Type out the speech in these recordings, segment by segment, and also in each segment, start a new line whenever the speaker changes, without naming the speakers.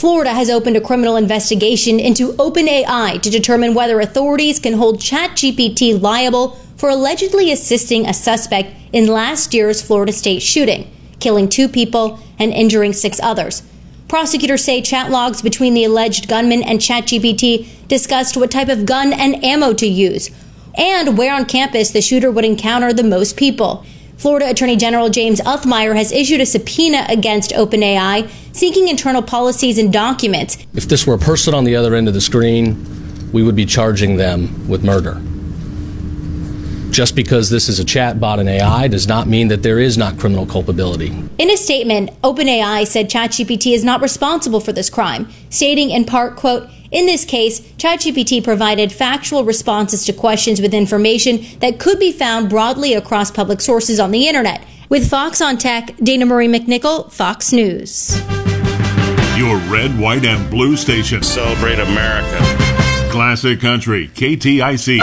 Florida has opened a criminal investigation into OpenAI to determine whether authorities can hold ChatGPT liable for allegedly assisting a suspect in last year's Florida state shooting, killing 2 people and injuring 6 others. Prosecutors say chat logs between the alleged gunman and ChatGPT discussed what type of gun and ammo to use and where on campus the shooter would encounter the most people. Florida Attorney General James Uthmeier has issued a subpoena against OpenAI, seeking internal policies and documents.
If this were a person on the other end of the screen, we would be charging them with murder. Just because this is a chat bot and AI does not mean that there is not criminal culpability.
In a statement, OpenAI said ChatGPT is not responsible for this crime, stating in part, quote, "In this case, ChatGPT provided factual responses to questions with information that could be found broadly across public sources on the internet." With Fox on Tech, Dana Marie McNichol, Fox News.
Your red, white, and blue station.
Celebrate America.
Classic Country, KTIC.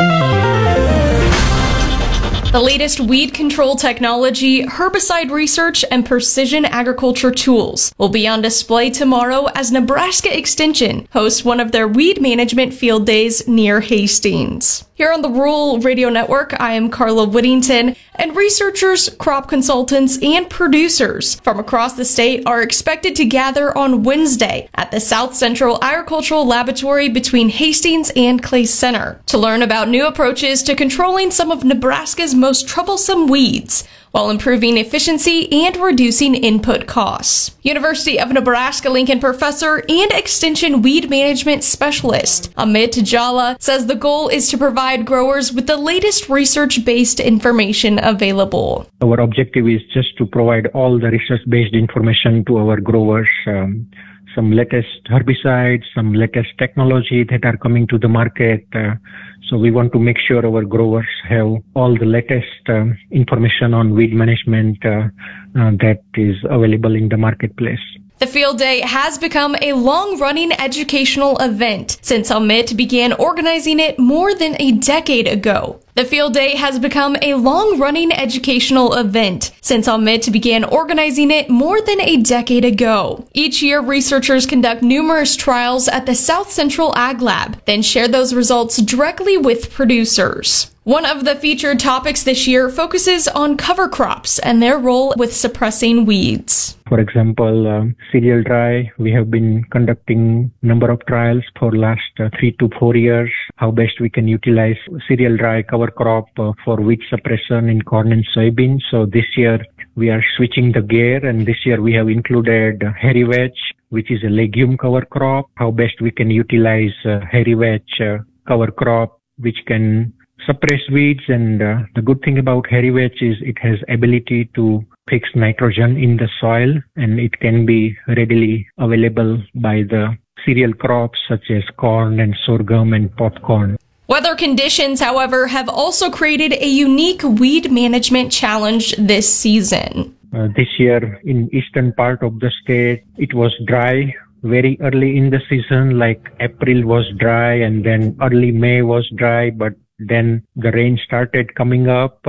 The latest weed control technology, herbicide research, and precision agriculture tools will be on display tomorrow as Nebraska Extension hosts one of their weed management field days near Hastings. Here on the Rural Radio Network, I am Carla Whittington, and researchers, crop consultants, and producers from across the state are expected to gather on Wednesday at the South Central Agricultural Laboratory between Hastings and Clay Center to learn about new approaches to controlling some of Nebraska's most troublesome weeds, while improving efficiency and reducing input costs. University of Nebraska-Lincoln professor and extension weed management specialist Amit Jala says the goal is to provide growers with the latest research-based information available.
Our objective is just to provide all the research-based information to our growers, some latest herbicides, some latest technology that are coming to the market. So we want to make sure our growers have all the latest information on weed management that is available in the marketplace.
The field day has become a long-running educational event since Amit began organizing it more than a decade ago. The field day has become a long-running educational event since Amit began organizing it more than a decade ago. Each year, researchers conduct numerous trials at the South Central Ag Lab, then share those results directly with producers. One of the featured topics this year focuses on cover crops and their role with suppressing weeds.
For example, cereal rye, we have been conducting number of trials for last 3 to 4 years, how best we can utilize cereal rye cover crop for weed suppression in corn and soybean. So this year we are switching the gear, and this year we have included hairy vetch, which is a legume cover crop, how best we can utilize hairy vetch cover crop, which can suppress weeds. And the good thing about hairy vetch is it has ability to fix nitrogen in the soil, and it can be readily available by the cereal crops such as corn and sorghum and popcorn.
Weather conditions, however, have also created a unique weed management challenge this season.
This year in eastern part of the state, it was dry very early in the season, like April was dry and then early May was dry, but then the rain started coming up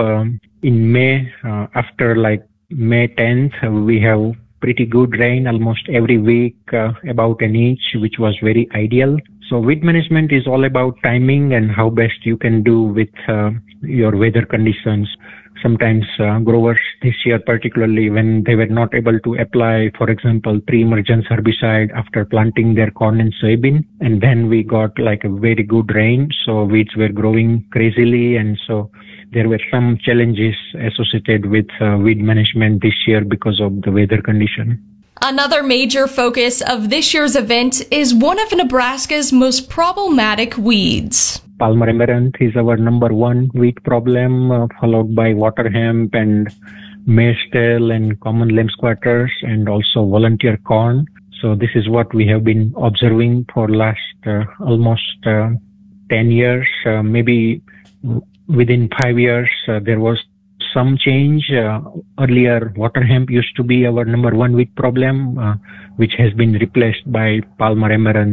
in May. After like May 10th, we have pretty good rain almost every week, about an inch, which was very ideal. So weed management is all about timing and how best you can do with your weather conditions. Sometimes growers this year, particularly when they were not able to apply, for example, pre-emergence herbicide after planting their corn and soybean, and then we got like a very good rain, so weeds were growing crazily, and so there were some challenges associated with weed management this year because of the weather condition.
Another major focus of this year's event is one of Nebraska's most problematic weeds.
Palmer amaranth is our number one weed problem, followed by water hemp and maize tail and common lame squatters and also volunteer corn. So this is what we have been observing for last almost 10 years. Maybe within 5 years, there was some change. Earlier, water hemp used to be our number one weed problem, which has been replaced by Palmer amaranth.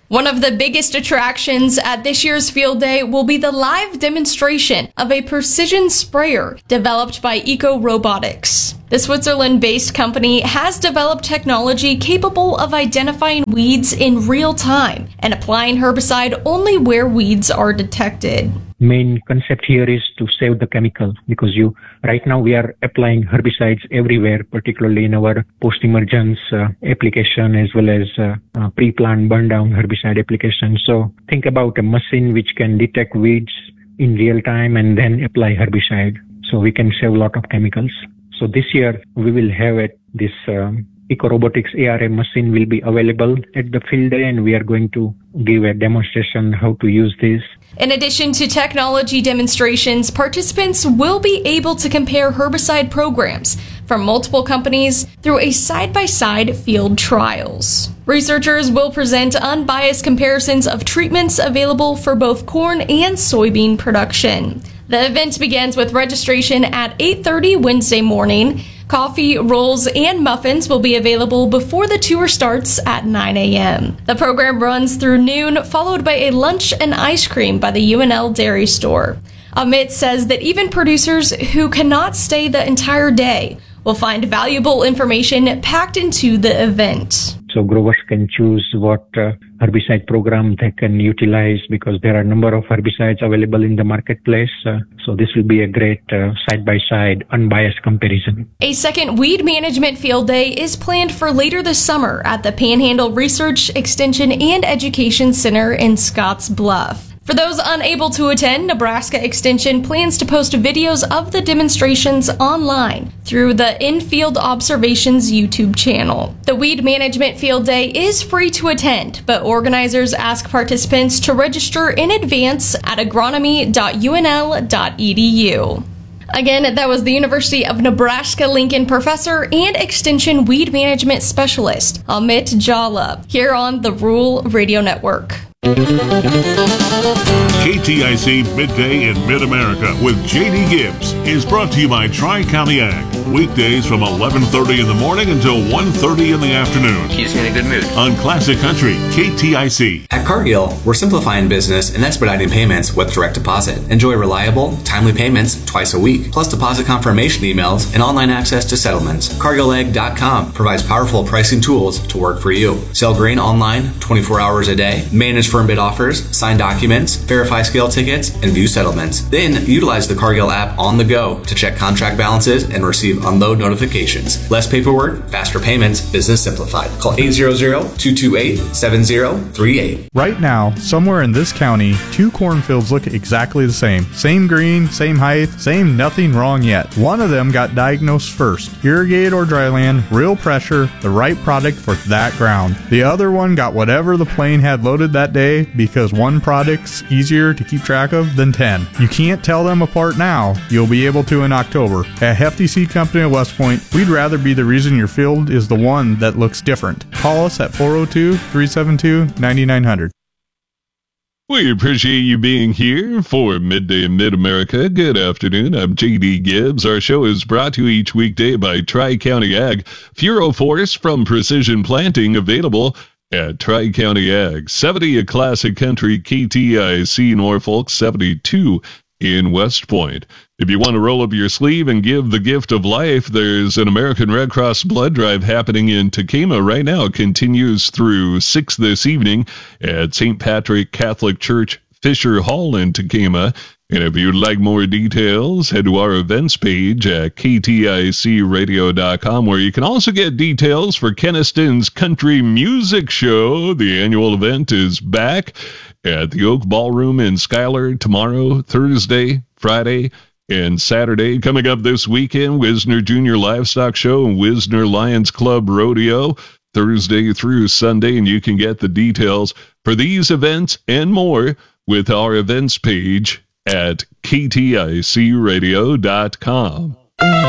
One of the biggest attractions at this year's field day will be the live demonstration of a precision sprayer developed by Eco Robotics. The Switzerland-based company has developed technology capable of identifying weeds in real time and applying herbicide only where weeds are detected.
Main concept here is to save the chemical, because right now we are applying herbicides everywhere, particularly in our post-emergence application as well as pre-plant burn down herbicide application. So think about a machine which can detect weeds in real time and then apply herbicide. So we can save a lot of chemicals. So this year we will have this Eco Robotics ARA machine will be available at the field day, and we are going to give a demonstration how to use this.
In addition to technology demonstrations, participants will be able to compare herbicide programs from multiple companies through a side-by-side field trials. Researchers will present unbiased comparisons of treatments available for both corn and soybean production. The event begins with registration at 8:30 Wednesday morning. Coffee, rolls, and muffins will be available before the tour starts at 9 a.m. The program runs through noon, followed by a lunch and ice cream by the UNL Dairy Store. Amit says that even producers who cannot stay the entire day will find valuable information packed into the event.
So growers can choose what herbicide program they can utilize, because there are a number of herbicides available in the marketplace. So this will be a great side-by-side, unbiased comparison.
A second weed management field day is planned for later this summer at the Panhandle Research, Extension, and Education Center in Scotts Bluff. For those unable to attend, Nebraska Extension plans to post videos of the demonstrations online through the In-Field Observations YouTube channel. The Weed Management Field Day is free to attend, but organizers ask participants to register in advance at agronomy.unl.edu. Again, that was the University of Nebraska-Lincoln professor and Extension Weed Management Specialist, Amit Jala, here on the Rural Radio Network.
KTIC Midday in Mid-America with J.D. Gibbs is brought to you by Tri-County Ag. Weekdays from 11:30 in the morning until 1:30 in the afternoon.
Keeps me in a good mood.
On Classic Country, KTIC.
At Cargill, we're simplifying business and expediting payments with direct deposit. Enjoy reliable, timely payments twice a week, plus deposit confirmation emails and online access to settlements. CargillAg.com provides powerful pricing tools to work for you. Sell grain online 24 hours a day, manage firm bid offers, sign documents, verify scale tickets, and view settlements. Then utilize the Cargill app on the go to check contract balances and receive unload notifications. Less paperwork, faster payments, business simplified. Call 800-228-7038.
Right now, somewhere in this county, 2 cornfields look exactly the same. Same green, same height, same nothing wrong yet. One of them got diagnosed first. Irrigated or dryland, real pressure, the right product for that ground. The other one got whatever the plane had loaded that day because one product's easier to keep track of than 10. You can't tell them apart now. You'll be able to in October. At Hefty Seed Company of West Point, we'd rather be the reason your field is the one that looks different. Call us at 402-372-9900.
We appreciate you being here for Midday in Mid-America. Good afternoon. I'm J.D. Gibbs. Our show is brought to you each weekday by Tri-County Ag. Furo-Force from Precision Planting available at Tri-County Ag. 70 at Classic Country, KTIC Norfolk, 72 in West Point. If you want to roll up your sleeve and give the gift of life, there's an American Red Cross blood drive happening in Tekamah right now. It continues through 6 this evening at St. Patrick Catholic Church, Fisher Hall in Tekamah. And if you'd like more details, head to our events page at kticradio.com, where you can also get details for Keniston's Country Music Show. The annual event is back at the Oak Ballroom in Schuyler tomorrow, Thursday, Friday, and Saturday. Coming up this weekend, Wisner Junior Livestock Show and Wisner Lions Club Rodeo, Thursday through Sunday, and you can get the details for these events and more with our events page at kticradio.com.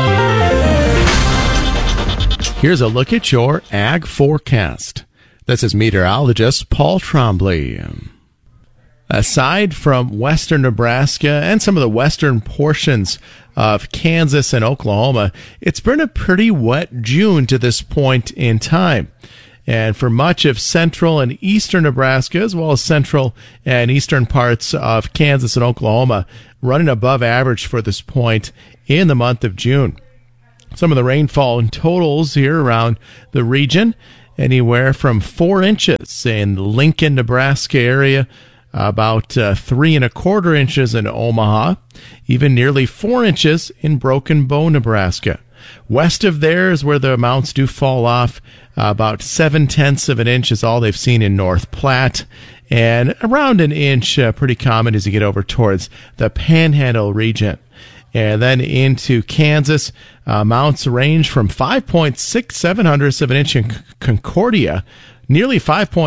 Here's a look at your ag forecast. This is meteorologist Paul Trombley. Aside from western Nebraska and some of the western portions of Kansas and Oklahoma, it's been a pretty wet June to this point in time. And for much of central and eastern Nebraska, as well as central and eastern parts of Kansas and Oklahoma, running above average for this point in the month of June. Some of the rainfall in totals here around the region, anywhere from 4 inches in the Lincoln, Nebraska area, about 3 1/4 inches in Omaha, even nearly 4 inches in Broken Bow, Nebraska. West of there is where the amounts do fall off. About 7/10 of an inch is all they've seen in North Platte, and around an inch pretty common as you get over towards the Panhandle region. And then into Kansas, amounts range from 5.67 of an inch in Concordia, nearly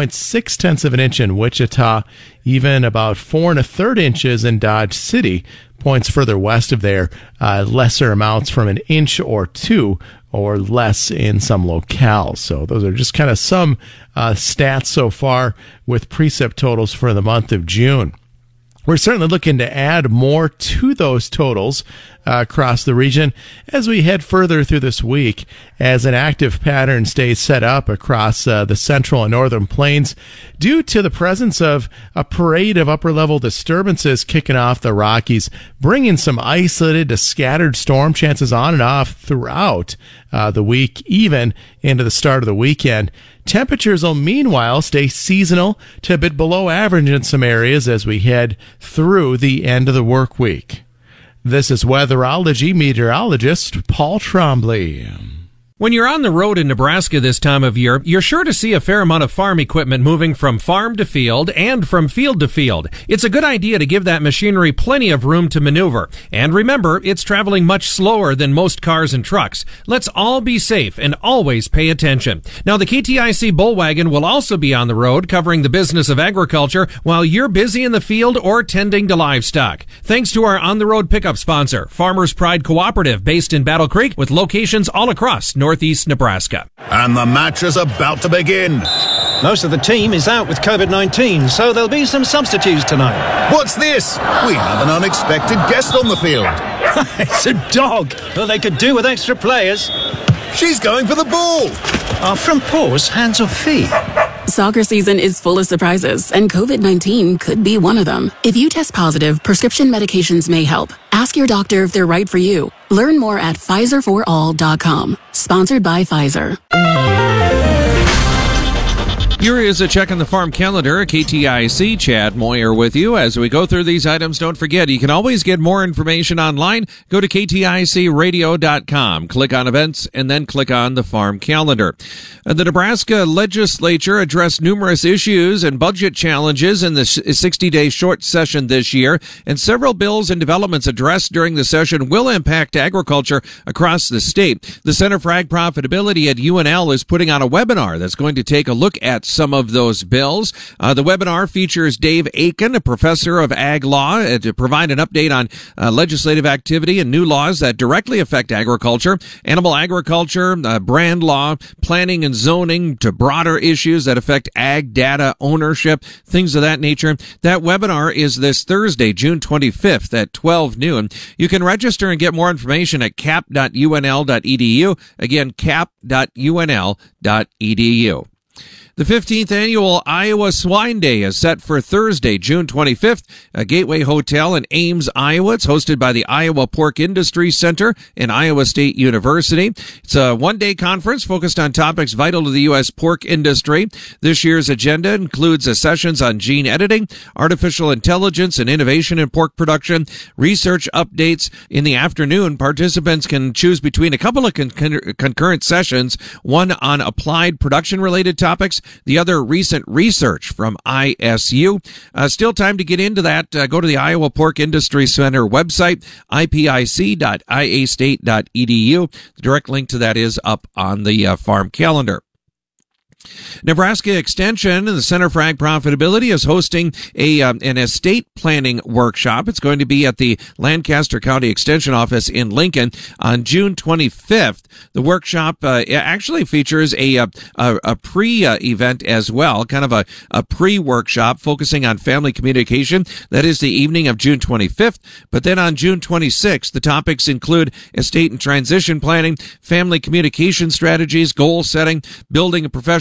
5.6 of an inch in Wichita, even about 4 1/3 inches in Dodge City. Points further west of there, lesser amounts from an inch or 2 or less in some locales. So those are just kind of some stats so far with precip totals for the month of June. We're certainly looking to add more to those totals across the region as we head further through this week, as an active pattern stays set up across the central and northern plains due to the presence of a parade of upper-level disturbances kicking off the Rockies, bringing some isolated to scattered storm chances on and off throughout the week, even into the start of the weekend. Temperatures will meanwhile stay seasonal to a bit below average in some areas as we head through the end of the work week. This is weatherology meteorologist Paul Trombley.
When you're on the road in Nebraska this time of year, you're sure to see a fair amount of farm equipment moving from farm to field and from field to field. It's a good idea to give that machinery plenty of room to maneuver. And remember, it's traveling much slower than most cars and trucks. Let's all be safe and always pay attention. Now, the KTIC Bullwagon will also be on the road covering the business of agriculture while you're busy in the field or tending to livestock. Thanks to our on-the-road pickup sponsor, Farmers Pride Cooperative, based in Battle Creek with locations all across Northeast Nebraska.
And the match is about to begin.
Most of the team is out with COVID-19, so there'll be some substitutes tonight.
What's this? We have an unexpected guest on the field.
It's a dog. Well, they could do with extra players.
She's going for the ball.
Are front paws hands or feet?
Soccer season is full of surprises, and COVID-19 could be one of them. If you test positive, prescription medications may help. Ask your doctor if they're right for you. Learn more at PfizerForAll.com. Sponsored by Pfizer.
Here is a check on the farm calendar. KTIC, Chad Moyer with you. As we go through these items, don't forget, you can always get more information online. Go to KTICradio.com. Click on events and then click on the farm calendar. The Nebraska legislature addressed numerous issues and budget challenges in the 60-day short session this year, and several bills and developments addressed during the session will impact agriculture across the state. The Center for Ag Profitability at UNL is putting on a webinar that's going to take a look at some of those bills. The webinar features Dave Aiken, a professor of ag law, to provide an update on legislative activity and new laws that directly affect agriculture, animal agriculture, brand law, planning and zoning, to broader issues that affect ag data ownership, things of that nature. That webinar is this Thursday, June 25th at 12 noon. You can register and get more information at cap.unl.edu. Again, cap.unl.edu. The 15th annual Iowa Swine Day is set for Thursday, June 25th, at Gateway Hotel in Ames, Iowa. It's hosted by the Iowa Pork Industry Center and Iowa State University. It's a one-day conference focused on topics vital to the U.S. pork industry. This year's agenda includes sessions on gene editing, artificial intelligence, and innovation in pork production, research updates. In the afternoon, participants can choose between a couple of concurrent sessions, one on applied production-related topics, the other recent research from ISU. Still time to get into that. Go to the Iowa Pork Industry Center website, ipic.iastate.edu. The direct link to that is up on the farm calendar. Nebraska Extension and the Center for Ag Profitability is hosting an estate planning workshop. It's going to be at the Lancaster County Extension Office in Lincoln on June 25th. The workshop actually features a pre-event as well, kind of a pre-workshop focusing on family communication. That is the evening of June 25th. But then on June 26th, the topics include estate and transition planning, family communication strategies, goal setting, building a professional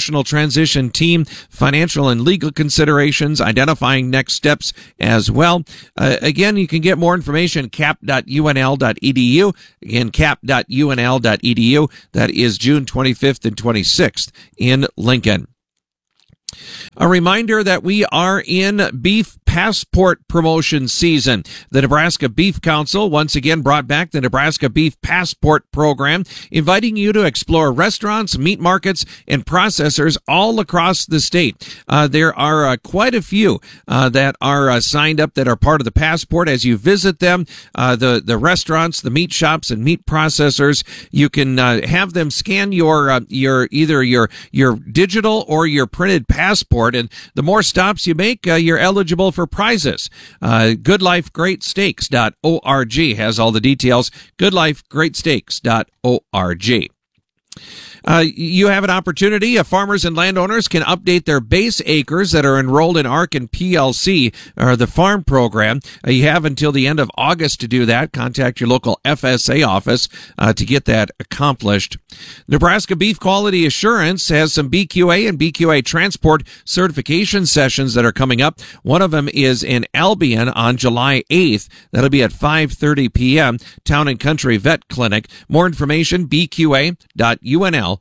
professional transition team, financial and legal considerations, identifying next steps as well. Again, you can get more information, cap.unl.edu. Again, cap.unl.edu. That is June 25th and 26th in Lincoln. A reminder that we are in beef passport promotion season. The Nebraska Beef Council once again brought back the Nebraska Beef Passport program, inviting you to explore restaurants, meat markets, and processors all across the state. There are quite a few that are signed up that are part of the passport. As you visit them, the restaurants, the meat shops, and meat processors, you can have them scan your either your digital or your printed passport, and the more stops you make, you're eligible for prizes. GoodLifeGreatSteaks.org has all the details. GoodLifeGreatSteaks.org. You have an opportunity. Farmers and landowners can update their base acres that are enrolled in ARC and PLC, or the farm program. You have until the end of August to do that. Contact your local FSA office to get that accomplished. Nebraska Beef Quality Assurance has some BQA and BQA transport certification sessions that are coming up. One of them is in Albion on July 8th. That'll be at 5:30 p.m. Town and Country Vet Clinic. More information, bqa.unl.edu.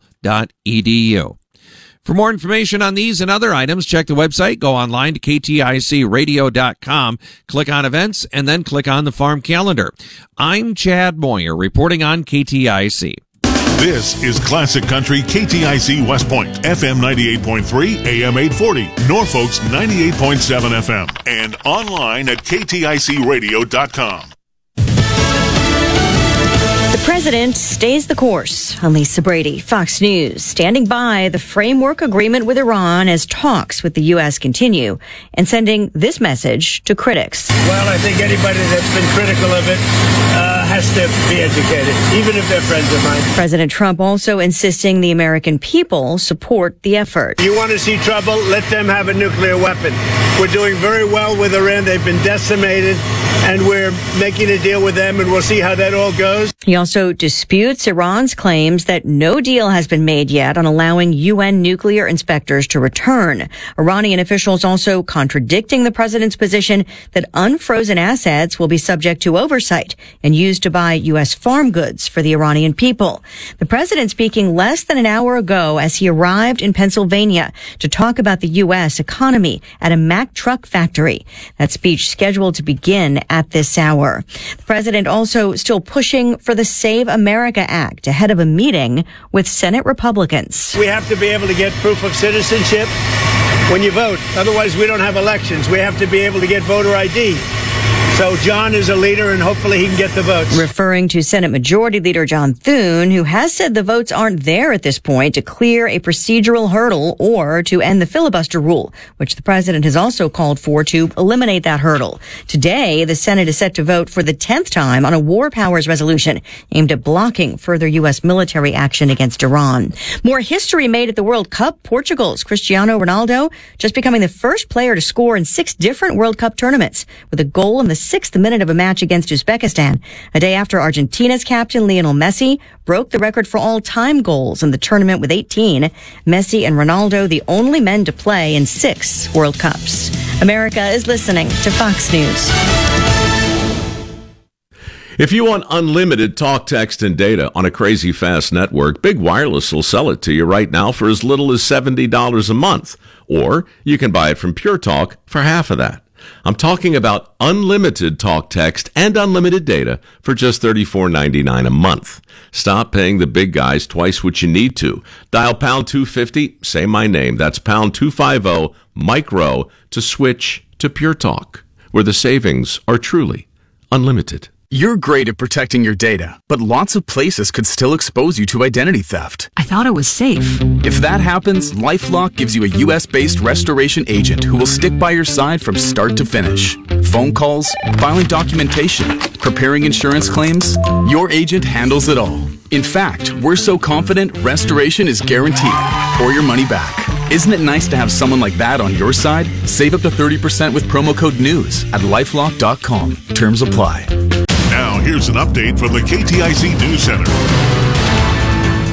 For more information on these and other items, check the website, go online to kticradio.com, click on events, and then click on the farm calendar. I'm Chad Moyer reporting on KTIC.
This is Classic Country KTIC West Point, FM 98.3, AM 840, Norfolk's 98.7 FM, and online at kticradio.com.
The president stays the course. I'm Lisa Brady, Fox News, standing by the framework agreement with Iran as talks with the U.S. continue, and sending this message to critics.
Well, I think anybody that's been critical of it has to be educated, even if they're friends of mine.
President Trump also insisting the American people support the effort.
You want to see trouble? Let them have a nuclear weapon. We're doing very well with Iran. They've been decimated, and we're making a deal with them, and we'll see how that all goes.
He also disputes Iran's claims that no deal has been made yet on allowing UN nuclear inspectors to return. Iranian officials also contradicting the president's position that unfrozen assets will be subject to oversight and used to buy U.S. farm goods for the Iranian people. The president speaking less than an hour ago as he arrived in Pennsylvania to talk about the U.S. economy at a Mack truck factory. That speech scheduled to begin at this hour. The president also still pushing for the Save America Act ahead of a meeting with Senate Republicans.
We have to be able to get proof of citizenship when you vote. Otherwise, we don't have elections. We have to be able to get voter ID. So John is a leader, and hopefully he can get the votes.
Referring to Senate Majority Leader John Thune, who has said the votes aren't there at this point to clear a procedural hurdle or to end the filibuster rule, which the president has also called for to eliminate that hurdle. Today, the Senate is set to vote for the 10th time on a war powers resolution aimed at blocking further U.S. military action against Iran. More history made at the World Cup. Portugal's Cristiano Ronaldo just becoming the first player to score in 6 different World Cup tournaments with a goal in the 6th minute of a match against Uzbekistan, a day after Argentina's captain Lionel Messi broke the record for all-time goals in the tournament with 18. Messi and Ronaldo, the only men to play in 6 World Cups. America is listening to Fox News.
If you want unlimited talk, text, and data on a crazy fast network, Big Wireless will sell it to you right now for as little as $70 a month. Or you can buy it from Pure Talk for half of that. I'm talking about unlimited talk, text, and unlimited data for just $34.99 a month. Stop paying the big guys twice what you need to. Dial pound 250, say my name. That's pound 250, micro, to switch to Pure Talk, where the savings are truly unlimited.
You're great at protecting your data, but lots of places could still expose you to identity theft.
I thought it was safe.
If that happens, LifeLock gives you a U.S.-based restoration agent who will stick by your side from start to finish. Phone calls, filing documentation, preparing insurance claims, your agent handles it all. In fact, we're so confident restoration is guaranteed or your money back. Isn't it nice to have someone like that on your side? Save up to 30% with promo code NEWS at LifeLock.com. Terms apply.
Now, here's an update from the KTIC News Center.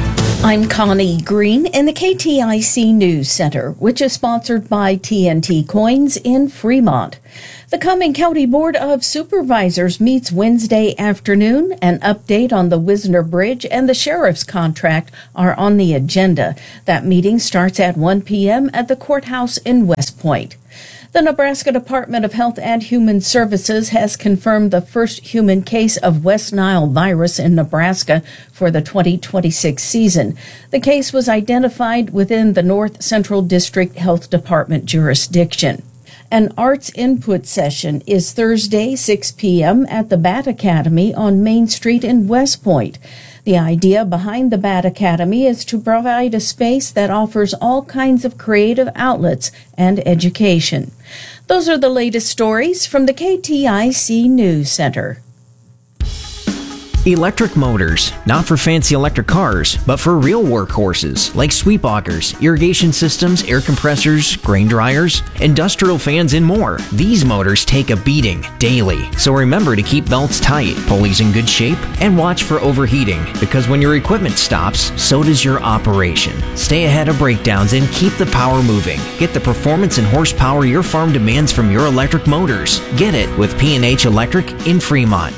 I'm Connie Green in the KTIC News Center, which is sponsored by TNT Coins in Fremont. The Cumming County Board of Supervisors meets Wednesday afternoon. An update on the Wisner Bridge and the sheriff's contract are on the agenda. That meeting starts at 1 p.m. at the courthouse in West Point. The Nebraska Department of Health and Human Services has confirmed the first human case of West Nile virus in Nebraska for the 2026 season. The case was identified within the North Central District Health Department jurisdiction. An arts input session is Thursday, 6 p.m. at the Bat Academy on Main Street in West Point. The idea behind the Bat Academy is to provide a space that offers all kinds of creative outlets and education. Those are the latest stories from the KTIC News Center.
Electric motors, not for fancy electric cars, but for real workhorses like sweep augers, irrigation systems, air compressors, grain dryers, industrial fans, and more. These motors take a beating daily, so remember to keep belts tight, pulleys in good shape, and watch for overheating, because when your equipment stops, so does your operation. Stay ahead of breakdowns and keep the power moving. Get the performance and horsepower your farm demands from your electric motors. Get it with P&H Electric in Fremont.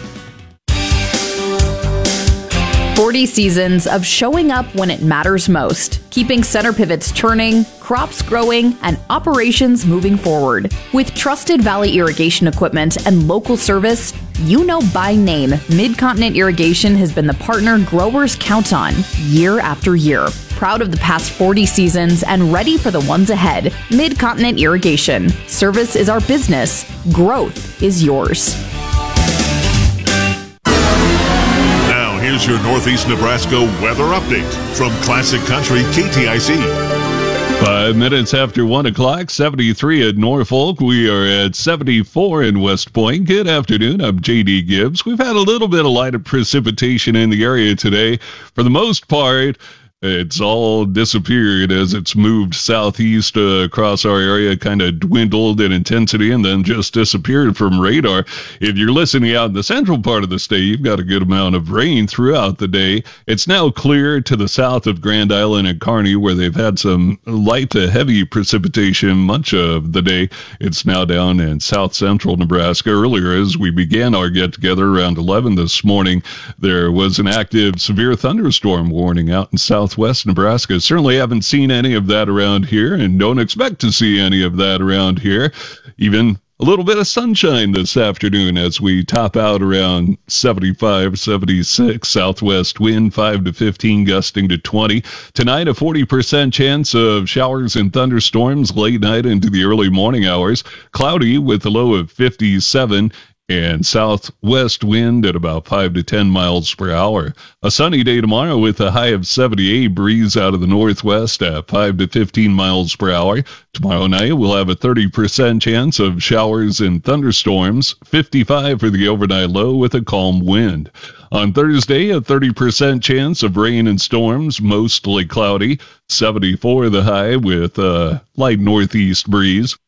40 seasons of showing up when it matters most, keeping center pivots turning, crops growing, and operations moving forward. With trusted Valley irrigation equipment and local service, you know by name, Mid-Continent Irrigation has been the partner growers count on year after year. Proud of the past 40 seasons and ready for the ones ahead. Mid-Continent Irrigation. Service is our business. Growth is yours.
Here's your Northeast Nebraska weather update from Classic Country KTIC.
5 minutes after 1 o'clock, 73 at Norfolk. We are at 74 in West Point. Good afternoon. I'm J.D. Gibbs. We've had a little bit of light precipitation in the area today. For the most part, it's all disappeared as it's moved southeast across our area, kind of dwindled in intensity and then just disappeared from radar. If you're listening out in the central part of the state, you've got a good amount of rain throughout the day. It's now clear to the south of Grand Island and Kearney, where they've had some light to heavy precipitation much of the day. It's now down in south central Nebraska. Earlier, as we began our get-together around 11 this morning, there was an active severe thunderstorm warning out in southwest Nebraska. Certainly haven't seen any of that around here and don't expect to see any of that around here. Even a little bit of sunshine this afternoon as we top out around 75, 76, southwest wind 5 to 15, gusting to 20. Tonight, a 40% chance of showers and thunderstorms late night into the early morning hours. Cloudy with a low of 57. And southwest wind at about 5 to 10 miles per hour. A sunny day tomorrow with a high of 78, breeze out of the northwest at 5 to 15 miles per hour. Tomorrow night we'll have a 30% chance of showers and thunderstorms, 55 for the overnight low with a calm wind. On Thursday, a 30% chance of rain and storms, mostly cloudy, 74 the high with a light northeast breeze.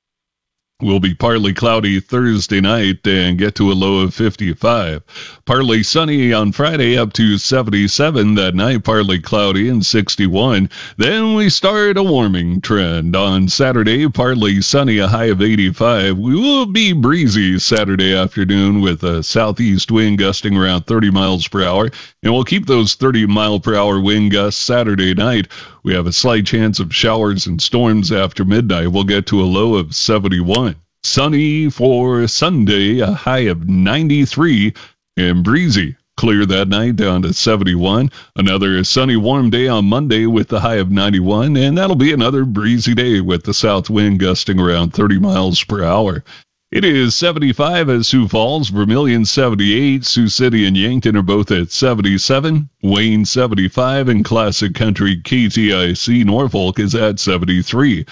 Will be partly cloudy Thursday night and get to a low of 55. Partly sunny on Friday up to 77 that night, partly cloudy and 61. Then we start a warming trend. On Saturday, partly sunny, a high of 85. We will be breezy Saturday afternoon with a southeast wind gusting around 30 miles per hour. And we'll keep those 30 mile per hour wind gusts Saturday night. We have a slight chance of showers and storms after midnight. We'll get to a low of 71. Sunny for Sunday, a high of 93, and breezy. Clear that night down to 71. Another sunny, warm day on Monday with the high of 91, and that'll be another breezy day with the south wind gusting around 30 miles per hour. It is 75 at Sioux Falls, Vermilion 78, Sioux City and Yankton are both at 77, Wayne 75, and Classic Country KTIC Norfolk is at 73.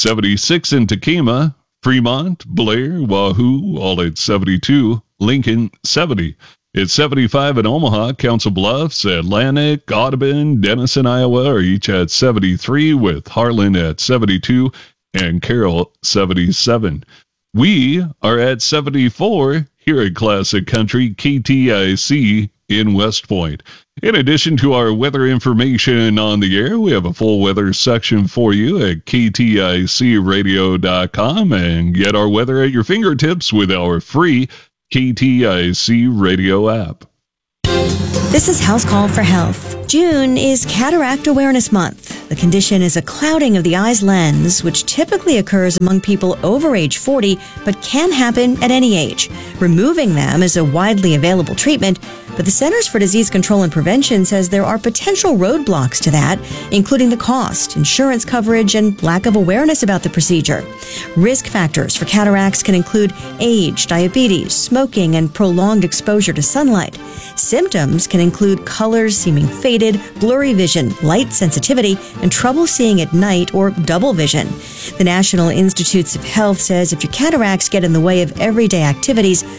76 in Tequima, Fremont, Blair, Wahoo, all at 72, Lincoln 70. It's 75 in Omaha, Council Bluffs, Atlantic, Audubon, Denison, Iowa are each at 73, with Harlan at 72 and Carroll 77. We are at 74 here at Classic Country KTIC in West Point. In addition to our weather information on the air, we have a full weather section for you at kticradio.com, and get our weather at your fingertips with our free KTIC radio app.
This is House Call for Health. June is Cataract Awareness Month. The condition is a clouding of the eye's lens, which typically occurs among people over age 40, but can happen at any age. Removing them is a widely available treatment, but the Centers for Disease Control and Prevention says there are potential roadblocks to that, including the cost, insurance coverage, and lack of awareness about the procedure. Risk factors for cataracts can include age, diabetes, smoking, and prolonged exposure to sunlight. Symptoms can include colors seeming faded, blurry vision, light sensitivity, and trouble seeing at night or double vision. The National Institutes of Health says if your cataracts get in the way of everyday activities,